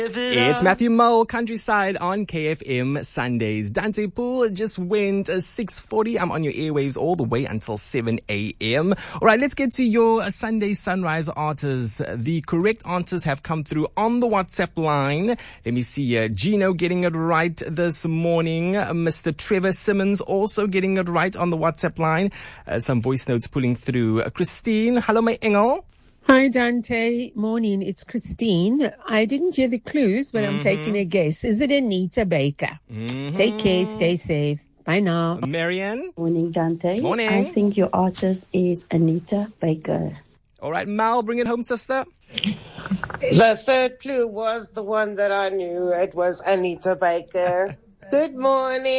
It's Matthew Mull, Countryside on KFM Sundays. Dante Pool just went 6:40. I'm on your airwaves all the way until 7 a.m. All right, let's get to your Sunday Sunrise artists. The correct answers have come through on the WhatsApp line. Let me see. Gino getting it right this morning. Mr. Trevor Simmons also getting it right on the WhatsApp line. Some voice notes pulling through. Christine, hello, my engel. Hi, Dante. Morning. It's Christine. I didn't hear the clues, but I'm taking a guess. Is it Anita Baker? Take care. Stay safe. Bye now. Marianne? Morning, Dante. Morning. I think your artist is Anita Baker. All right, Mal, bring it home, sister. The third clue was the one that I knew. It was Anita Baker. Good morning.